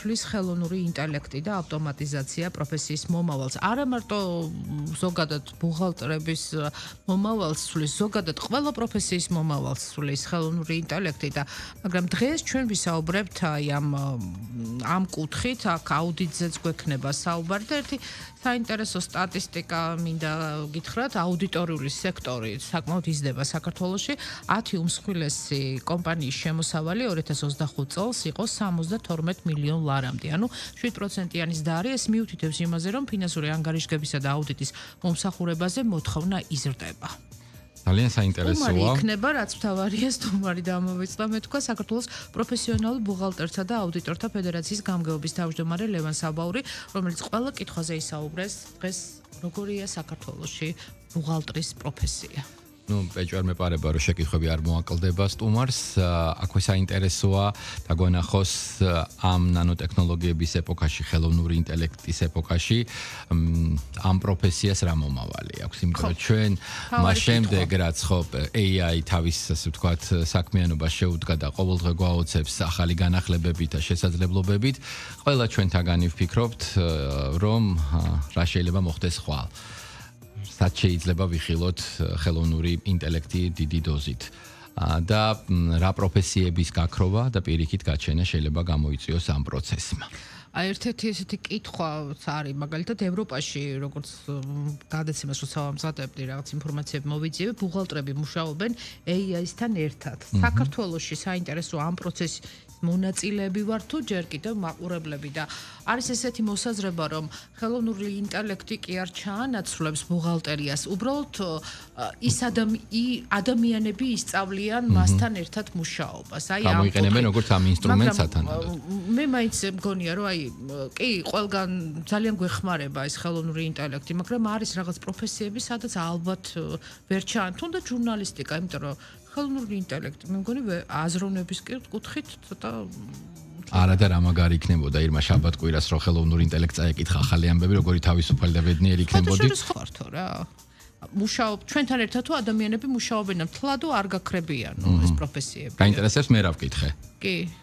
იცვლის ხელოვნური ინტელექტი და ავტომატიზაცია პროფესიის მომავალს. არა მარტო ზოგადად ბუღალტერების მომავალს ცვლის, ზოგადად ყველა პროფესიის მომავალს ცვლის ხელოვნური ინტელექტი და მაგრამ დღეს ჩვენ ვისაუბრებთ აი ამ კუთხით, აქ აუდიტზეც გვექნება საუბარი და ერთი საინტერესო სტატისტიკა მინდა გითხრათ, აუდიტორიული სექტორი საკმაოდ იზრდება საქართველოში. 10 უმსხვილესი კომპანიის შემოსავალი 2025 წელს იყო 72 მილიონ ლარამდე. ანუ 7%-იანი ზრდა ეს მიუთითებს იმაზე, რომ ფინანსური ანგარიშგებისა და აუდიტის მომსახურებაზე მოთხოვნა იზრდება. ძალიან საინტერესოა. სტუმარი იქნება, რაც მთავარია, სტუმარი დამოვიწყდა. მე თქვა საქართველოს პროფესიონალურ ბუღალტერთა და აუდიტორთა ფედერაციის გამგეობის თავმჯდომარე ლევან საბაური, რომელიც ყველა კითხვაზე ისაუბრეს დღეს როგორია საქართველოში ბუღალტრის პროფესია. ეჭვარ მეპარება, რომ შეკითხვები არ მოაკლდება სტუმარს. აქვე საინტერესოა დაგვანახოს ამ ნანოტექნოლოგიების ეპოქაში, ხელოვნური ინტელექტის ეპოქაში ამ პროფესიას რა მომავალი აქვს. იმიტომ რომ ჩვენ მას შემდეგ რაც ხო AI თავის ასე ვთქვათ საქმიანობას შეუდგა და ყოველდღე გვაოცებს ახალი განახლებებით და შესაძლებლობებით, ყველა ჩვენთაგანი ვფიქრობთ, რომ რა შეიძლება მოხდეს ხვალ. რაც შეიძლება ვიხილოთ ხელოვნური ინტელექტი დიდი დოზით და რა პროფესიების გაქრობა და პირიქით გაჩენა შეიძლება გამოიწვიოს ამ პროცესმა. ერთ-ერთი ესეთი კითხვაც არის, მაგალითად ევროპაში, როგორც გადაცემას რო სავამზადებდი, რაღაც ინფორმაციები მოვიძიები, ბუღალტრები მუშაობენ AI-სთან ერთად. საქართველოში საინტერესო ამ პროცესის მონაწილეები ვარ თუ ჯერ კიდევ მაყურებლები და არის ესეთი მოსაზრება, რომ ხელოვნური ინტელექტი კი არ ჩაანაცვლებს ბუღალტერიას, უბრალოდ ის ადამიანები ისწავლიან მასთან ერთად მუშაობას. აი ამ გამოიყენებენ როგორც ამ ინსტრუმენტს სათანადოდ. მე მაინც მგონია, რომ კი, ყველგან ძალიან გვეხმარება ეს ხელოვნური ინტელექტი, მაგრამ არის რაღაც პროფესიები, სადაც ალბათ ვერ ჩაან, თუნდაც ჟურნალისტიკა, იმიტომ რომ ხელოვნური ინტელექტი, მე მგონი აზროვნების კუთხით ცოტა არა და რა მაგარი იქნებოდა ირმა შაბათ-კვირას რო ხელოვნური ინტელექტს აეკითხა ახალი ამბები, როგორი თავისუფალი და ბედნიერი იქნებოდი. ხო რა. მუშაობ ჩვენთან ერთად თუ ადამიანები მუშაობენ მთლად არ გაქრებიანო ეს პროფესიები. გაინტერესებს მე რა ვკითხე? კი.